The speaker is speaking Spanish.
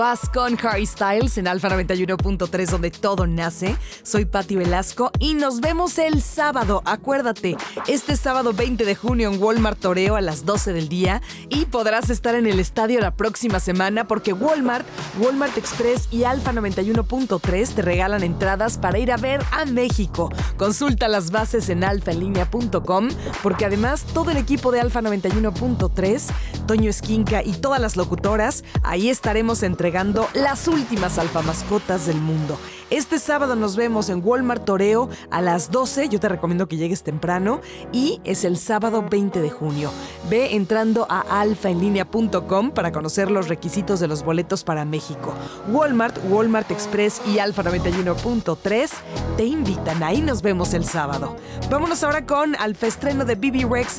Vas con Harry Styles en Alfa 91.3, donde todo nace. Soy Patti Velasco y nos vemos el sábado. Acuérdate, este sábado 20 de junio en Walmart Toreo a las 12 del día, y podrás estar en el estadio la próxima semana porque Walmart Express y Alfa 91.3 te regalan entradas para ir a ver a México. Consulta las bases en alfaenlinea.com, porque además todo el equipo de Alfa 91.3, Toño Esquinca y todas las locutoras, ahí estaremos entregando las últimas alfamascotas del mundo. Este sábado nos vemos en Walmart Toreo a las 12. Yo te recomiendo que llegues temprano, y es el sábado 20 de junio. Ve entrando a alfaenlinea.com para conocer los requisitos de los boletos para México. Walmart Express y Alfa 91.3 te invitan. Ahí nos vemos el sábado. Vámonos ahora con al estreno de BB Rex